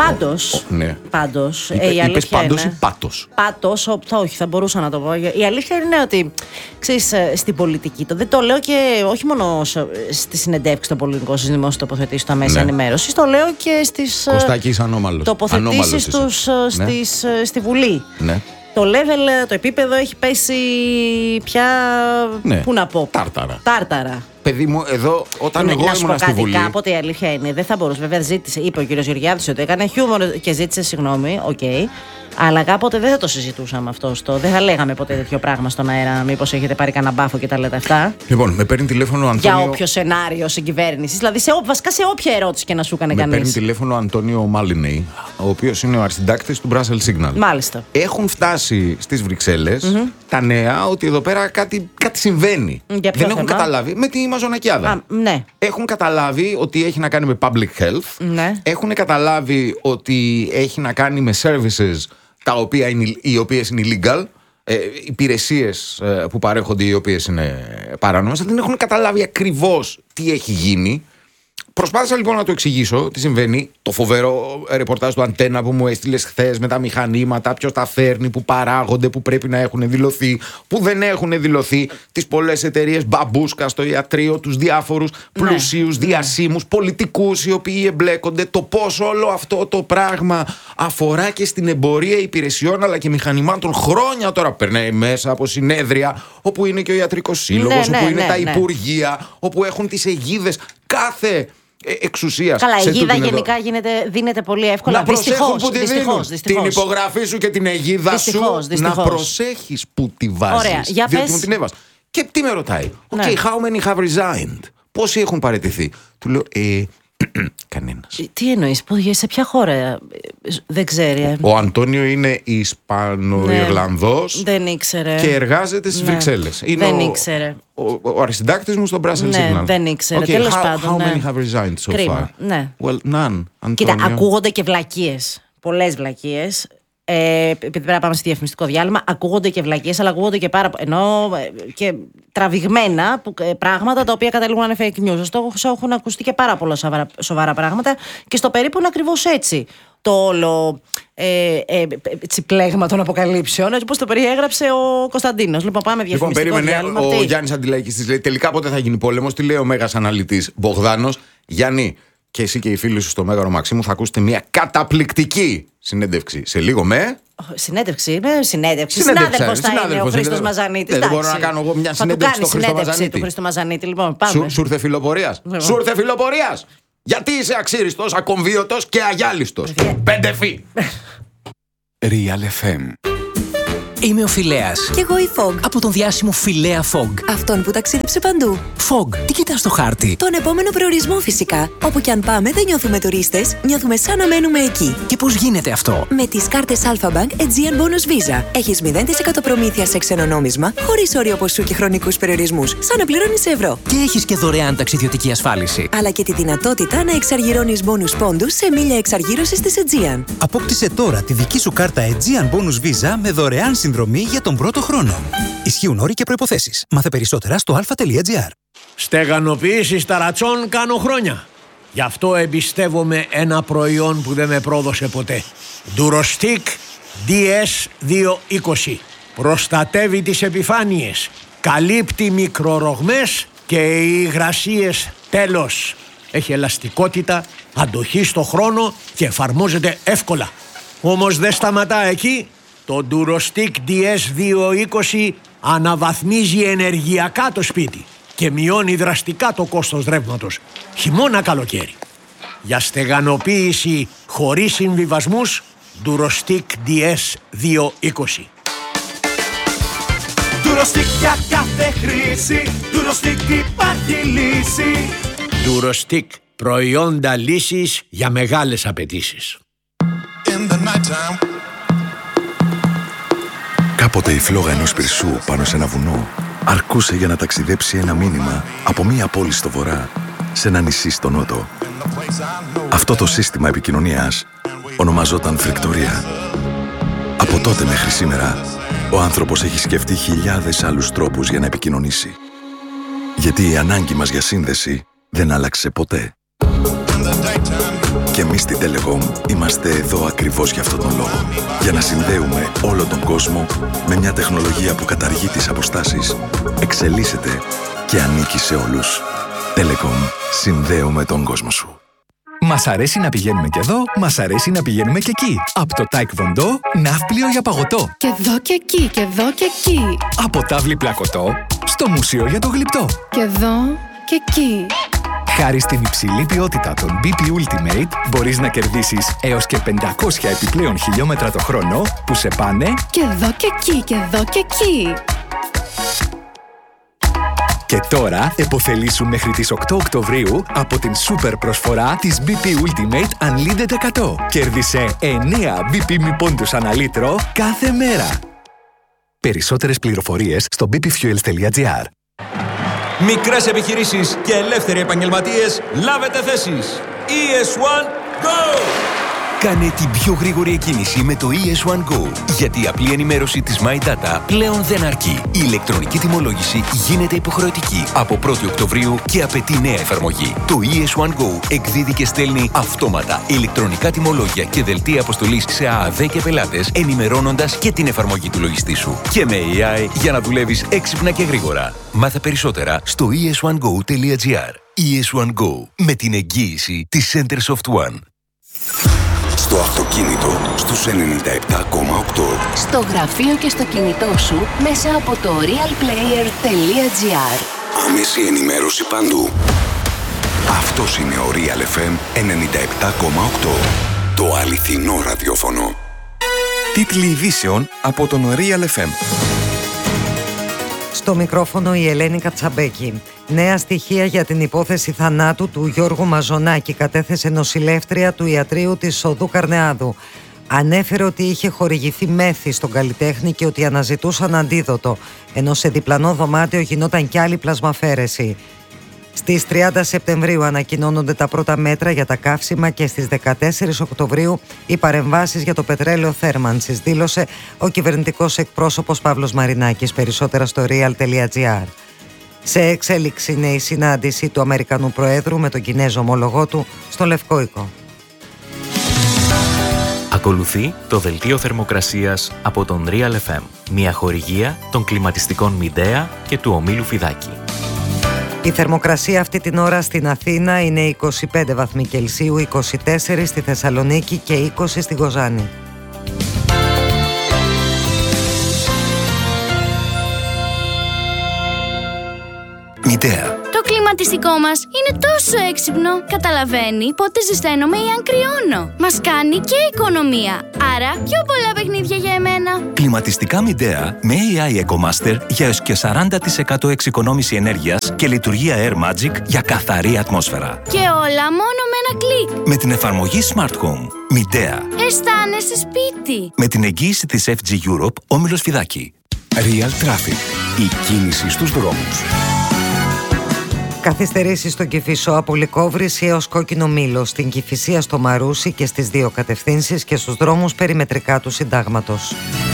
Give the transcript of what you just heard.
Πάντως. Είπες πάντως ή πάτος? Πάτος, όχι, θα μπορούσα να το πω. Η αλήθεια είναι ότι, ξέρεις, στην πολιτική, δεν το λέω και όχι μόνο στη συνεντεύξη των πολιτικών, στις δημόσιες τοποθετήσεις, στα μέσα ενημέρωσης, το λέω και στις τοποθετήσεις τους στη Βουλή. Ναι. Το level, το επίπεδο έχει πέσει πια. Πού να πω. Τάρταρα. Παιδί μου, εδώ όταν εγώ ήμουν στη Βουλή. Κάποτε η αλήθεια είναι, δεν θα μπορούσε. Βέβαια, είπε ο κύριος Γεωργιάδης ότι έκανε χιούμορ και ζήτησε συγγνώμη. Okay. Αλλά κάποτε δεν θα το συζητούσαμε αυτό. Δεν θα λέγαμε ποτέ τέτοιο πράγμα στον αέρα. Μήπως έχετε πάρει κανένα μπάφο και τα λέτε αυτά. Λοιπόν, με παίρνει τηλέφωνο ο Αντώνιο. Για όποιο σενάριο συγκυβέρνηση. Δηλαδή, βασικά σε όποια ερώτηση και να σου έκανε κανείς. Με παίρνει τηλέφωνο ο Αντώνιο Μάλινεϊ, ο οποίος είναι ο αρχισυντάκτης του Brussels Signal. Μάλιστα. Έχουν φτάσει στις Βρυξέλλες τα νέα ότι εδώ πέρα κάτι συμβαίνει. Δεν έχουν καταλάβει. Με τη μαζονακιάδα. Ναι. Έχουν καταλάβει ότι έχει να κάνει με public health. Ναι. Έχουν καταλάβει ότι έχει να κάνει με services οι οποίες είναι illegal, υπηρεσίες που παρέχονται οι οποίες είναι παράνομες. Δεν έχουν καταλάβει ακριβώς τι έχει γίνει. Προσπάθησα λοιπόν να το εξηγήσω τι συμβαίνει. Το φοβερό ρεπορτάζ του Αντένα που μου έστειλες χθες με τα μηχανήματα, ποιος τα φέρνει, που παράγονται, που πρέπει να έχουν δηλωθεί, που δεν έχουν δηλωθεί, τις πολλές εταιρείες μπαμπούσκα στο ιατρείο, τους διάφορους πλουσίους διασύμους, πολιτικούς οι οποίοι εμπλέκονται, το πώς όλο αυτό το πράγμα αφορά και στην εμπορία υπηρεσιών αλλά και μηχανημάτων χρόνια τώρα. Περνάει μέσα από συνέδρια όπου είναι και ο ιατρικός σύλλογος, όπου είναι τα υπουργεία, όπου έχουν τις αιγίδες κάθε εξουσίας. Καλά, η αιγίδα γενικά δίνεται πολύ εύκολα. Να προσέχεις που τη δίνουν. Την υπογραφή σου και την αιγίδα σου. Να προσέχεις που τη βάζεις. Ωραία, για διότι πες. μου την έβαζα. Και τι με ρωτάει. Okay, how many have resigned? Πόσοι έχουν παραιτηθεί? Του λέω, κανένας. Τι εννοείς, σε ποια χώρα? Δεν ξέρει. Ο Αντώνιο είναι Ισπανο-Ιρλανδός. Δεν ήξερε. Και εργάζεται στις Βρυξέλλες. Δεν ήξερε. Ο αρχισυντάκτης μου στο Brussels Signal. Δεν ήξερε. Okay, Τέλος πάντων. How many have resigned so Κρίμα. far? Ναι. Well, none. Κοίτα, ακούγονται και βλακίες. Πολλές βλακίες. Επειδή πρέπει να πάμε στη διαφημιστικό διάλειμμα, ακούγονται και βλακίες, αλλά ακούγονται και και τραβηγμένα πράγματα τα οποία καταλήγουν να είναι fake news. Ωστόσο, έχουν ακουστεί και πάρα πολλά σοβαρά πράγματα και στο περίπου είναι ακριβώς έτσι το όλο πλέγμα των αποκαλύψεων, έτσι όπως το περιέγραψε ο Κωνσταντίνος. Λοιπόν, πάμε διαφημιστικό διάλειμμα. Ο Γιάννης Αντιλαϊκιστής λέει: τελικά πότε θα γίνει πόλεμος? Τι λέει ο μέγας αναλυτής Μπογδάνος? Γιάννη, και εσύ και οι φίλοι σου στο Μέγαρο Μαξίμου θα ακούσετε μια καταπληκτική συνέντευξη σε λίγο με. Συνέντευξη. Συνάδελφος θα είναι ο Χρήστος Μαζανίτης. Δεν μπορώ να κάνω εγώ μια συνέντευξη στο Χρήστο Μαζανίτη. Λοιπόν, πάμε. Σου ήρθε φιλοπορίας. Γιατί είσαι αξίριστος, ακομβίωτος και αγιάλιστος? 5 φι. Real FM. Είμαι ο Φιλέας. Κι εγώ η Fog. Από τον διάσημο Φιλέα Fog. Αυτόν που ταξίδεψε παντού. Fog, τι κοιτάς στο χάρτη? Τον επόμενο προορισμό φυσικά. Όπου κι αν πάμε δεν νιώθουμε τουρίστες, νιώθουμε σαν να μένουμε εκεί. Και πώς γίνεται αυτό? Με τις κάρτες Alpha Bank Aegean Bonus Visa. Έχεις 0% προμήθεια σε ξένο νόμισμα, χωρίς όριο ποσού και χρονικούς περιορισμούς, σαν να πληρώνεις σε ευρώ. Και έχεις και δωρεάν ταξιδιωτική ασφάλιση. Αλλά και τη δυνατότητα να εξαργυρώνεις bonus πόντους σε μίλια εξαργύρωσης της Aegean. Απόκτησε τώρα τη δική σου κάρτα Aegean Bonus Visa με δωρεάν συνδρομή για τον πρώτο χρόνο. Ισχύουν όροι και προϋποθέσεις. Μάθε περισσότερα στο alpha.gr. Στεγανοποίηση ταρατσών κάνω χρόνια. Γι' αυτό εμπιστεύομαι ένα προϊόν που δεν με πρόδωσε ποτέ. Durostic DS220. Προστατεύει τις επιφάνειες, καλύπτει μικρορογμές και υγρασίες τέλος. Έχει ελαστικότητα, αντοχή στο χρόνο και εφαρμόζεται εύκολα. Όμως δεν σταματά εκεί. Το Durostic DS220 αναβαθμίζει ενεργειακά το σπίτι και μειώνει δραστικά το κόστος ρεύματος, χειμώνα καλοκαίρι. Για στεγανοποίηση χωρίς συμβιβασμούς, Durostic DS220. Durostic για κάθε χρήση, Durostic υπάρχει λύση. Durostic, προϊόντα λύσης για μεγάλες απαιτήσεις. Κάποτε η φλόγα ενός πυρσού πάνω σε ένα βουνό αρκούσε για να ταξιδέψει ένα μήνυμα από μία πόλη στο βορρά σε ένα νησί στο νότο. Αυτό το σύστημα επικοινωνίας ονομαζόταν φρικτορία. Από τότε μέχρι σήμερα, ο άνθρωπος έχει σκεφτεί χιλιάδες άλλους τρόπους για να επικοινωνήσει. Γιατί η ανάγκη μας για σύνδεση δεν άλλαξε ποτέ. Και εμείς στην Telecom είμαστε εδώ ακριβώς για αυτόν τον λόγο. Για να συνδέουμε όλο τον κόσμο με μια τεχνολογία που καταργεί τις αποστάσεις, εξελίσσεται και ανήκει σε όλους. Telecom. Συνδέουμε τον κόσμο σου. Μας αρέσει να πηγαίνουμε και εδώ, μας αρέσει να πηγαίνουμε και εκεί. Από το Taekwondo, ναύπλιο για παγωτό. Και εδώ και εκεί, και εδώ και εκεί. Από τάβλη πλακωτό, στο μουσείο για το γλυπτό. Και εδώ και εκεί. Χάρη στην υψηλή ποιότητα των BP Ultimate, μπορείς να κερδίσεις έως και 500 επιπλέον χιλιόμετρα το χρόνο που σε πάνε και εδώ και εκεί, και εδώ και εκεί. Και τώρα επωφελήσου μέχρι τις 8 Οκτωβρίου από την σούπερ προσφορά της BP Ultimate Unlimited 100. Κέρδισε 9 BP μη πόντους ανά λίτρο κάθε μέρα. Περισσότερες πληροφορίες στο bpfuels.gr. Μικρές επιχειρήσεις και ελεύθεροι επαγγελματίες, λάβετε θέσεις. ES1 Go! Κάνε την πιο γρήγορη εκκίνηση με το ES1 Go. Γιατί η απλή ενημέρωση της My Data πλέον δεν αρκεί. Η ηλεκτρονική τιμολόγηση γίνεται υποχρεωτική από 1η Οκτωβρίου και απαιτεί νέα εφαρμογή. Το ES1 Go εκδίδει και στέλνει αυτόματα ηλεκτρονικά τιμολόγια και δελτία αποστολής σε ΑΑΔ και πελάτες, ενημερώνοντας και την εφαρμογή του λογιστή σου. Και με AI για να δουλεύεις έξυπνα και γρήγορα. Μάθε περισσότερα στο es1go.gr. ES1 Go. Με την εγγύηση της Centersoft One. Στο αυτοκίνητο στους 97,8. Στο γραφείο και στο κινητό σου μέσα από το realplayer.gr. Άμεση ενημέρωση παντού. Αυτός είναι ο Real FM 97,8. Το αληθινό ραδιόφωνο. Τίτλοι ειδήσεων από τον Real FM. Στο μικρόφωνο η Ελένη Κατσαμπέκη. Νέα στοιχεία για την υπόθεση θανάτου του Γιώργου Μαζονάκη κατέθεσε νοσηλεύτρια του ιατρείου της Οδού Καρνεάδου. Ανέφερε ότι είχε χορηγηθεί μέθη στον καλλιτέχνη και ότι αναζητούσαν αντίδοτο, ενώ σε διπλανό δωμάτιο γινόταν κι άλλη πλασμαφέρεση. Στις 30 Σεπτεμβρίου ανακοινώνονται τα πρώτα μέτρα για τα καύσιμα και στις 14 Οκτωβρίου οι παρεμβάσεις για το πετρέλαιο θέρμανσης, δήλωσε ο κυβερνητικός εκπρόσωπος Παύλος Μαρινάκης. Περισσότερα στο real.gr. Σε εξέλιξη είναι η συνάντηση του Αμερικανού Προέδρου με τον Κινέζο ομολογό του στο Λευκό Οίκο. Ακολουθεί το δελτίο θερμοκρασίας από τον Real FM, μια χορηγία των κλιματιστικών Midea και του ομίλου Φιδάκη. Η θερμοκρασία αυτή την ώρα στην Αθήνα είναι 25 βαθμοί Κελσίου, 24 στη Θεσσαλονίκη και 20 στη Γοζάνη. Midea. Το κλιματιστικό μας είναι τόσο έξυπνο. Καταλαβαίνει πότε ζεσταίνομαι ή αν κρυώνω. Μας κάνει και οικονομία. Άρα πιο πολλά παιχνίδια για εμένα. Κλιματιστικά Midea με AI EcoMaster για έως και 40% εξοικονόμηση ενέργειας και λειτουργία Air Magic για καθαρή ατμόσφαιρα. Και όλα μόνο με ένα κλικ. Με την εφαρμογή Smart Home. Midea. Αισθάνεσαι σπίτι. Με την εγγύηση της FG Europe, όμιλος Φιδάκη. Real Traffic. Η κίνηση στους δρόμους. Καθυστερήσεις στον Κηφισό από Λυκόβρηση έως Κόκκινο Μήλο, στην Κηφισία στο Μαρούσι και στις δύο κατευθύνσεις και στους δρόμους περιμετρικά του Συντάγματος.